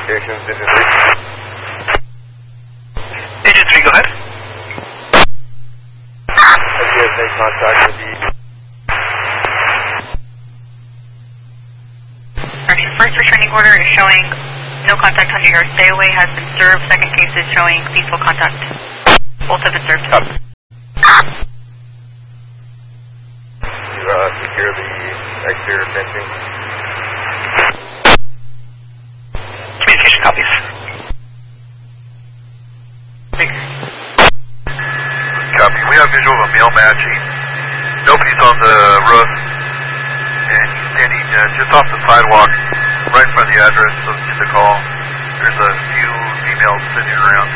Communications, Engine 3. Engine 3, go ahead. Have you guys made contact with the... Correction, first returning order is showing no contact under your stay away has been served. Second case is showing peaceful contact. Both have been served. Secure the exterior fencing. Communication copies. Copy. We have visual of a male matching. Nobody's on the roof. And he's standing just off the sidewalk, right in front of the address of the call. There's a few females sitting around.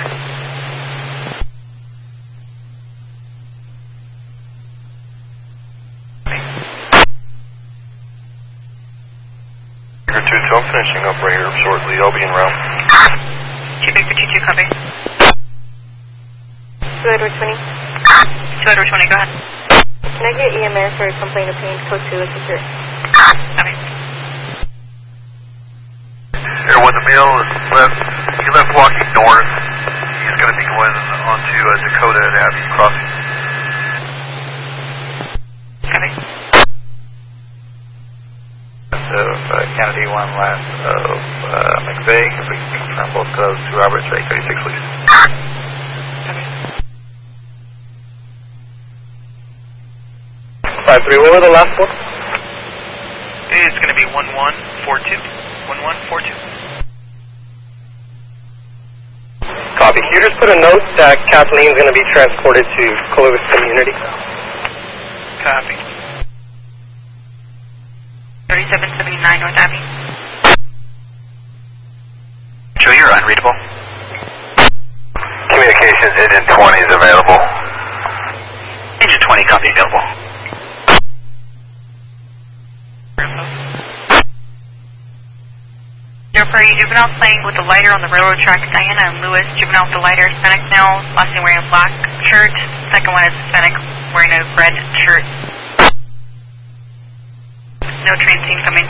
So I'm finishing up right here shortly. I'll be en route. 2 copy. 2 Edward 20. 2 Edward 20, go ahead. Can I get EMS or complaint obtained code 2 as secure? Okay. There was a male left. He left walking north. He's going to be going onto Dakota and Abbey crossing. Copy. Kennedy 1 last of McVeigh. If we can confirm both codes to Roberts 836, please. Copy. 5-3, what were the last four? It's going to be 1142. 1142. Copy. Can you just put a note that Kathleen's going to be transported to Clovis Community? Copy. 3779 North Abbey. Joe, you're unreadable. Communications, Engine 20 is available. Engine 20, copy available. Party juvenile playing with the lighter on the railroad track. Diana and Lewis, juvenile with the lighter, Hispanic male, last name wearing a black shirt. Second one is Hispanic wearing a red shirt. No train team coming.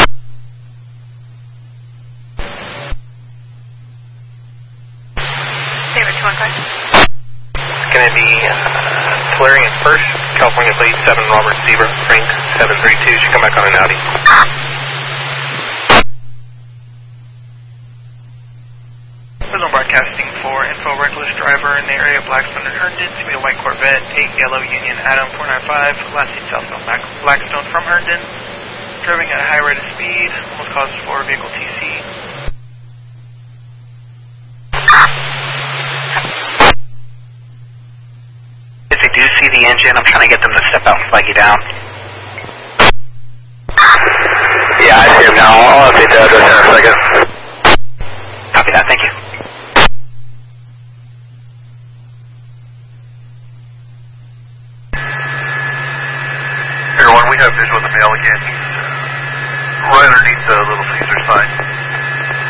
David, 215. It's going to be Solarian first, California plate 7, Robert Zebra, Frank 732. Should come back on an Audi. Prison broadcasting for info reckless driver in the area of Blackstone and Herndon. To be a white Corvette, 8 yellow Union Adam 495, last seen southbound Blackstone from Herndon. Driving at a high rate of speed, almost causes for vehicle TC. If they do see the engine, I'm trying to get them to step out and flag you down. Yeah, I see him now. I'll update the address in a second. Copy that, thank you. Everyone, we have visual of the male again. He's right underneath the little Caesar sign.